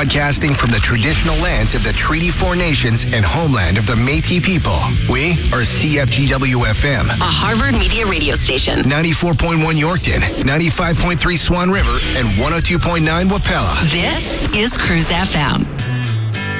broadcasting from the traditional lands of the Treaty 4 Nations and homeland of the Métis people. We are CFGW-FM, a Harvard Media radio station. 94.1 Yorkton, 95.3 Swan River, and 102.9 Wapella. This is Cruise FM.